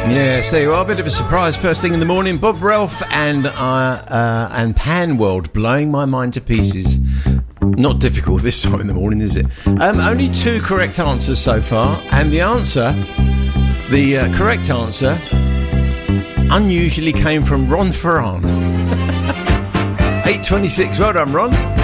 Yes, there you are. A bit of a surprise first thing in the morning. Bob Ralph and Pan World blowing my mind to pieces. Not difficult this time in the morning, is it? Only 2 correct answers so far, and the correct answer, unusually came from Ron Ferran. 8:26. Well done, Ron.